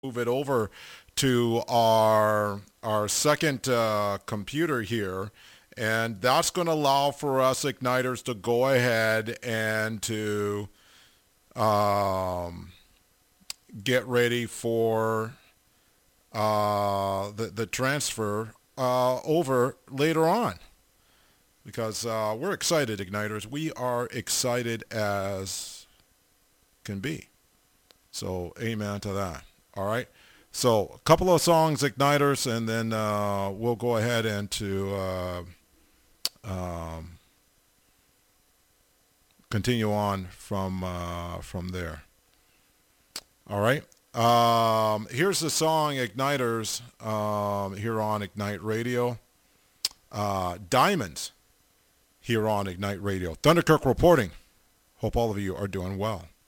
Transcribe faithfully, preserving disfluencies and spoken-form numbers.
move it over to our our second uh, computer here, and that's going to allow for us igniters to go ahead and to um, get ready for uh, the the transfer uh, over later on because uh, we're excited, igniters. We are excited as can be. So, amen to that. All right. So, a couple of songs, igniters, and then uh, we'll go ahead and to uh, um, continue on from uh, from there. All right. Um, here's the song, igniters, um, here on Ignite Radio. Uh, Diamonds here on Ignite Radio. Thunderkirk reporting. Hope all of you are doing well.